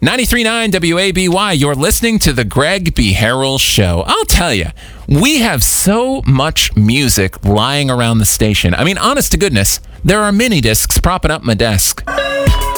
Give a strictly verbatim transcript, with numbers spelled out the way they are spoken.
ninety-three point nine W A B Y, you're listening to the Greg B. Harrell Show. I'll tell you, we have so much music lying around the station. I mean, honest to goodness, there are mini discs propping up my desk.